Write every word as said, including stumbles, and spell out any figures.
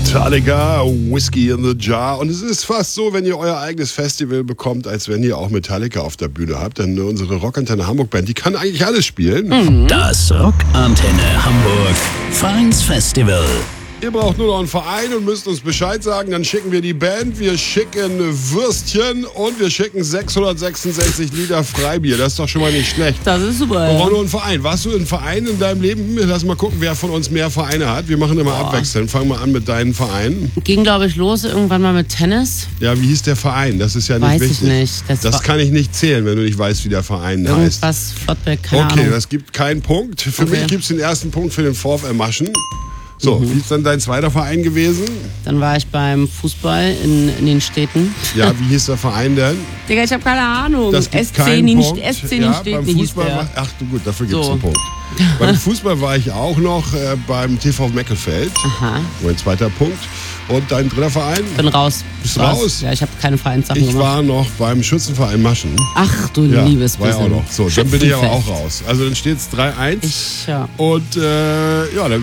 Metallica, Whiskey in the Jar. Und es ist fast so, wenn ihr euer eigenes Festival bekommt, als wenn ihr auch Metallica auf der Bühne habt. Denn unsere Rockantenne Hamburg Band, die kann eigentlich alles spielen. Mhm. Das Rockantenne Hamburg Vereinsfestival. Ihr braucht nur noch einen Verein und müsst uns Bescheid sagen. Dann schicken wir die Band, wir schicken Würstchen und wir schicken sechshundertsechsundsechzig Liter Freibier. Das ist doch schon mal nicht schlecht. Das ist super. Wir Ja. brauchen nur einen Verein. Warst du ein Verein in deinem Leben? Lass mal gucken, wer von uns mehr Vereine hat. Wir machen immer Boah. abwechselnd. Fangen wir an mit deinen Vereinen. Ging, glaube ich, los irgendwann mal mit Tennis. Ja, wie hieß der Verein? Das ist ja nicht Weiß wichtig. ich nicht. Das, Das war kann ich nicht zählen, wenn du nicht weißt, wie der Verein heißt. irgendwas Flottbeck, keine Okay, Ahnung. das gibt keinen Punkt. Für Okay. mich gibt es den ersten Punkt für den VfL Maschen. So, Mhm. wie ist dann dein zweiter Verein gewesen? Dann war ich beim Fußball in, in den Städten. Ja, wie hieß der Verein denn? Digga, ich habe keine Ahnung. Das gibt S C keinen in Punkt. S C in Ja, den beim Städten hieß Fußball der. war, ach du gut, dafür gibt es So. einen Punkt. Beim Fußball war ich auch noch äh, beim T V Meckelfeld. Aha. Mein zweiter Punkt. Und dein dritter Verein? Bin raus. Bist du Was? raus? Ja, ich habe keine Vereinssachen Ich gemacht. war noch beim Schützenverein Maschen. Ach du Ja, liebes war ja auch bisschen. noch. So, dann bin ich aber auch Schützenfest. raus. Also dann steht es drei eins. Ich, ja. Und äh, ja, dann